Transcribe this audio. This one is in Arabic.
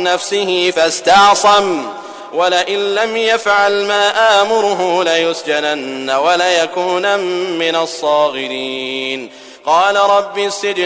نفسه فاستعصم ولئن لم يفعل ما آمره ليسجنن وليكونن من الصاغرين. قال رب السجن